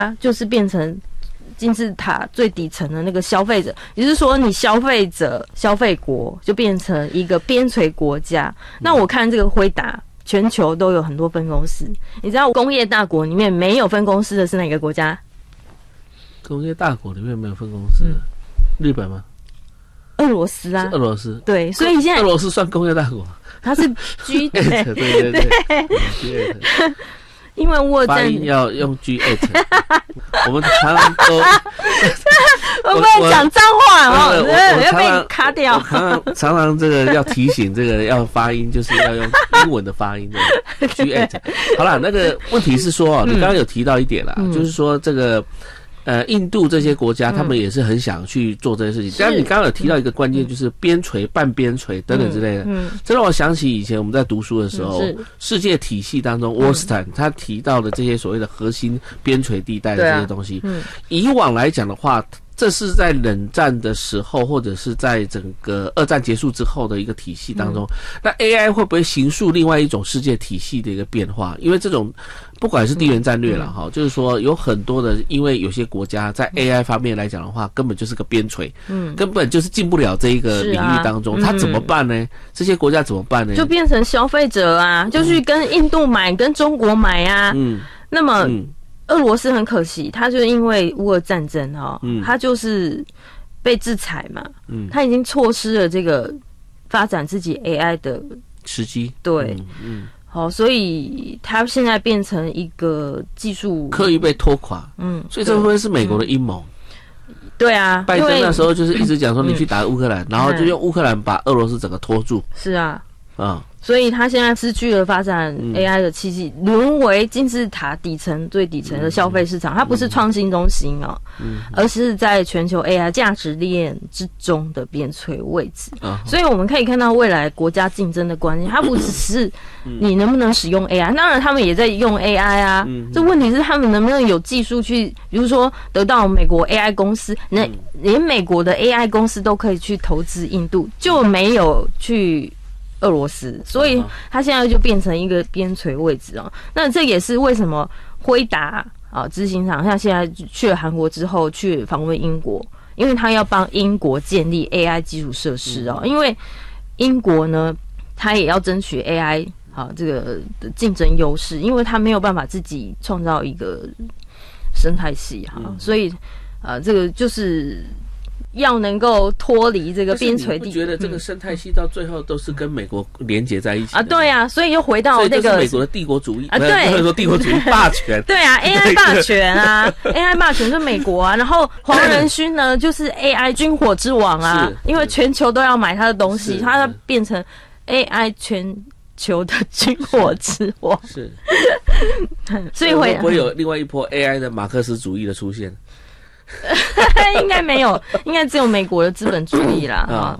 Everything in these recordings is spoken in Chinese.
就是变成金字塔最底层的那个消费者，也就是说，你消费者消费国就变成一个边陲国家。那我看这个辉达，全球都有很多分公司。你知道工业大国里面没有分公司的是哪个国家？ 工业大国里面没有分公司，日本吗？ 俄罗斯啊， 是俄罗斯。 对，所以现在俄罗斯算工业大国， 它是 G 对对对，G8。 因为我发音要用 G8， 我们常常都我不能讲脏话哦，要被卡掉。 常常这个要提醒这个要发音，就是要用英文的发音的 G8。好啦，那个问题是说，你刚刚有提到一点啦，就是说这个。印度这些国家，他们也是很想去做这些事情。但是你刚刚有提到一个关键，就是边陲、半边陲等等之类的。这让我想起以前我们在读书的时候，世界体系当中，沃斯坦他提到的这些所谓的核心边陲地带的这些东西。以往来讲的话，这是在冷战的时候，或者是在整个二战结束之后的一个体系当中。那 AI 会不会形塑另外一种世界体系的一个变化？因为这种不管是地缘战略啦，就是说有很多的，因为有些国家在 AI 方面来讲的话，根本就是个边陲，根本就是进不了这一个领域当中，他怎么办呢？这些国家怎么办呢？ 就变成消费者啊，就去跟印度买，跟中国买啊。那么俄罗斯很可惜，他就因为乌俄战争他就是被制裁嘛，他已经错失了这个发展自己 AI 的时机。 对，好，所以他现在变成一个技术刻意被拖垮。所以这会不会是美国的阴谋？ 对啊， 拜登那时候就是一直讲说你去打乌克兰，然后就用乌克兰把俄罗斯整个拖住。 是啊。所以他现在失去了发展 AI 的契机，沦为金字塔底层最底层的消费市场。它不是创新中心而是在全球 AI 价值链之中的边陲位置。所以我们可以看到未来国家竞争的关键，它不只是你能不能使用 AI，当然他们也在用 AI 啊。这问题是他们能不能有技术去，比如说得到美国 AI 公司，连美国的 AI 公司都可以去投资印度，就没有去俄罗斯，所以它现在就变成一个边陲位置那这也是为什么辉达执行长像现在去了韩国之后去访问英国，因为他要帮英国建立 AI 基础设施因为英国呢，他也要争取 AI 这个竞争优势，因为他没有办法自己创造一个生态系所以这个就是要能够脱离这个边陲地， 你不觉得这个生态系到最后都是跟美国连结在一起对啊，所以又回到那个美国的帝国主义对，说帝国主义霸权对啊，AI 霸权啊，AI 霸权是美国啊，然后黄仁勋呢就是 AI 军火之王啊，因为全球都要买他的东西，他要变成 AI 全球的军火之王， 是， 所以会不会有另外一波 AI 的马克思主义的出现？ 应该没有，应该只有美国的资本主义啦。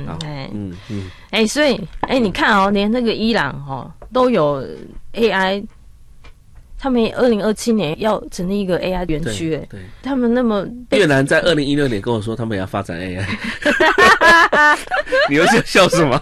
OK， 所以你看连那个伊朗都有 AI， 他们2027年要成立一个 AI 园区， 对， 他们那么越南在2016年跟我说他们也要发展 AI， 你又在笑什么？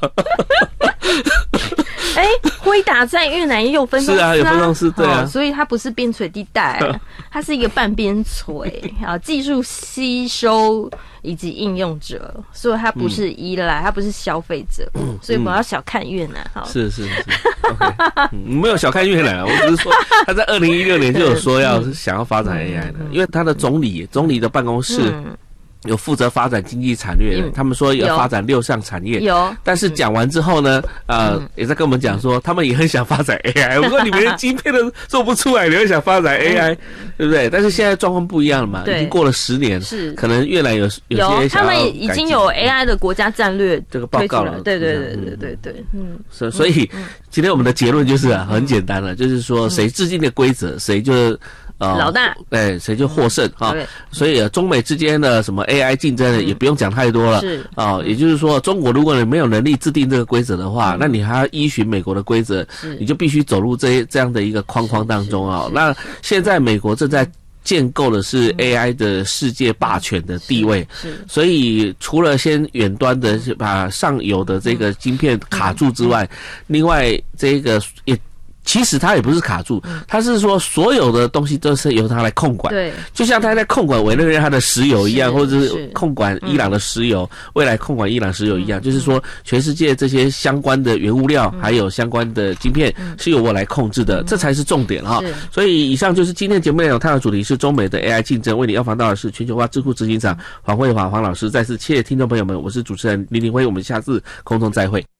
辉达在越南也有分公司有分公司，对啊， 所以它不是边陲地带，它是一个半边陲技术吸收以及应用者，所以它不是依赖，它不是消费者，所以我要小看越南是，okay， 没有小看越南，我只是说他在2016年就有说想要发展 AI 的，因为他的总理的办公室。有负责发展经济产业的，他们说要发展6项产业，但是讲完之后呢，也在跟我们讲说，他们也很想发展 AI。我说你们连晶片都做不出来，你们想发展 AI，对不对？但是现在状况不一样了嘛，已经过了10年，是可能越南有些他们已经有 AI 的国家战略这个报告了， 对， 所以今天我们的结论就是很简单了，就是说谁制定的规则，谁就。 老大， 对，谁就获胜所以中美之间的什么 AI 竞争也不用讲太多了， 是也就是说，中国如果你没有能力制定这个规则的话，那你还要依循美国的规则，你就必须走入这样的一个框框当中那现在美国正在建构的是 AI 的世界霸权的地位，所以除了先远端的把上游的这个晶片卡住之外，另外这个也其实它也不是卡住，它是说所有的东西都是由它来控管。 对， 就像它在控管委内瑞拉的石油一样，或者是控管伊朗的石油，未来控管伊朗石油一样，就是说全世界这些相关的原物料还有相关的晶片是由我来控制的，这才是重点哈。所以以上就是今天节目内容，探讨主题是中美的 AI 竞争，为你要访到的是全球化智库执行长黄惠华黄老师。再次谢谢听众朋友们，我是主持人林林辉，我们下次空中再会。